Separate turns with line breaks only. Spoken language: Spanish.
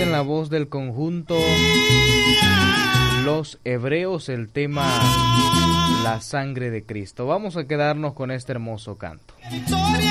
en la voz del conjunto Los Hebreos, el tema La Sangre de Cristo. Vamos a quedarnos con este hermoso canto.